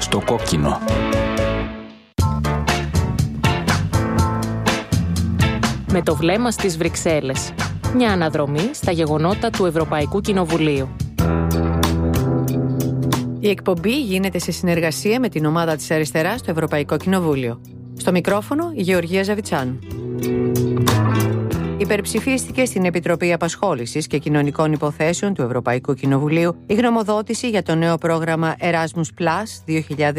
στο κόκκινο. Με το βλέμμα στις Βρυξέλλες. Μια αναδρομή στα γεγονότα του Ευρωπαϊκού Κοινοβουλίου. Η εκπομπή γίνεται σε συνεργασία με την ομάδα της Αριστεράς στο Ευρωπαϊκό Κοινοβούλιο. Στο μικρόφωνο η Γεωργία Ζαβιτσάνου. Υπερψηφίστηκε στην Επιτροπή Απασχόλησης και Κοινωνικών Υποθέσεων του Ευρωπαϊκού Κοινοβουλίου η γνωμοδότηση για το νέο πρόγραμμα Erasmus Plus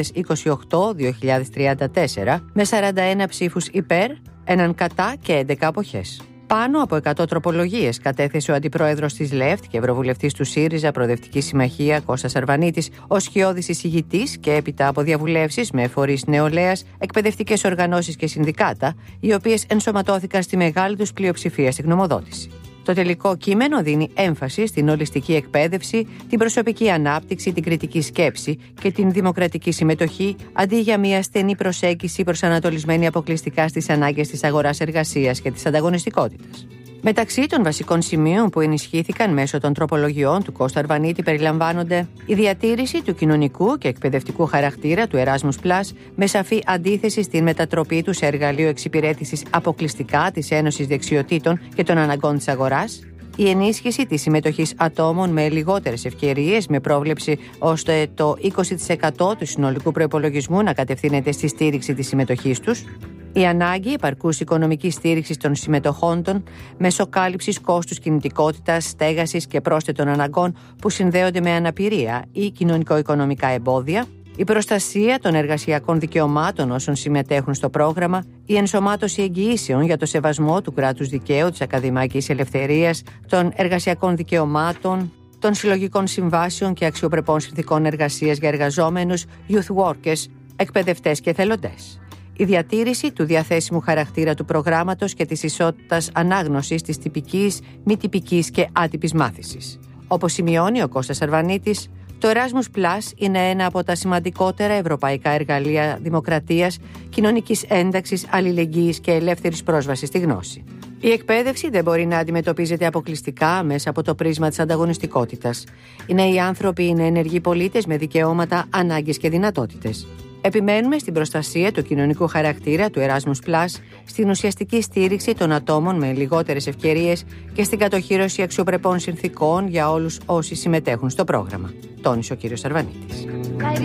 2028-2034 με 41 ψήφους υπέρ, έναν κατά και 11 αποχές. Πάνω από 100 τροπολογίες κατέθεσε ο αντιπρόεδρος της ΛΕΦΤ και ευρωβουλευτής του ΣΥΡΙΖΑ Προοδευτική Συμμαχία Κώστας Αρβανίτης ως σκιώδης εισηγητής και έπειτα από διαβουλεύσεις με φορείς νεολαίας, εκπαιδευτικές οργανώσεις και συνδικάτα, οι οποίες ενσωματώθηκαν στη μεγάλη τους πλειοψηφία στη γνωμοδότηση. Το τελικό κείμενο δίνει έμφαση στην ολιστική εκπαίδευση, την προσωπική ανάπτυξη, την κριτική σκέψη και την δημοκρατική συμμετοχή, αντί για μια στενή προσέγγιση προσανατολισμένη αποκλειστικά στις ανάγκες της αγοράς εργασίας και της ανταγωνιστικότητας. Μεταξύ των βασικών σημείων που ενισχύθηκαν μέσω των τροπολογιών του Κώστα Αρβανίτη περιλαμβάνονται η διατήρηση του κοινωνικού και εκπαιδευτικού χαρακτήρα του Erasmus Plus με σαφή αντίθεση στην μετατροπή του σε εργαλείο εξυπηρέτησης αποκλειστικά της Ένωσης Δεξιοτήτων και των αναγκών της αγοράς, η ενίσχυση της συμμετοχής ατόμων με λιγότερες ευκαιρίες με πρόβλεψη ώστε το 20% του συνολικού προϋπολογισμού να κατευθύνεται στη στήριξη της συμμετοχής τους, η ανάγκη επαρκούς οικονομικής στήριξης των συμμετοχόντων μέσω κάλυψης κόστους κινητικότητας, στέγασης και πρόσθετων αναγκών που συνδέονται με αναπηρία ή κοινωνικο-οικονομικά εμπόδια, η προστασία των εργασιακών δικαιωμάτων όσων συμμετέχουν στο πρόγραμμα, η ενσωμάτωση εγγυήσεων για το σεβασμό του κράτους δικαίου, της ακαδημαϊκής ελευθερίας, των εργασιακών δικαιωμάτων, των συλλογικών συμβάσεων και αξιοπρεπών συνθηκών εργασίας για εργαζόμενους, youth workers, εκπαιδευτές και εθελοντές. Η διατήρηση του διαθέσιμου χαρακτήρα του προγράμματος και της ισότητας ανάγνωσης της τυπικής, μη τυπικής και άτυπης μάθησης. Όπως σημειώνει ο Κώστας Αρβανίτης, το Erasmus Plus είναι ένα από τα σημαντικότερα ευρωπαϊκά εργαλεία δημοκρατίας, κοινωνικής ένταξης, αλληλεγγύης και ελεύθερης πρόσβασης στη γνώση. Η εκπαίδευση δεν μπορεί να αντιμετωπίζεται αποκλειστικά μέσα από το πρίσμα της ανταγωνιστικότητας. Οι νέοι άνθρωποι είναι ενεργοί πολίτες με δικαιώματα, ανάγκες και δυνατότητες. Επιμένουμε στην προστασία του κοινωνικού χαρακτήρα του Erasmus Plus, στην ουσιαστική στήριξη των ατόμων με λιγότερες ευκαιρίες και στην κατοχύρωση αξιοπρεπών συνθηκών για όλους όσοι συμμετέχουν στο πρόγραμμα, τόνισε ο κ. Αρβανίτης.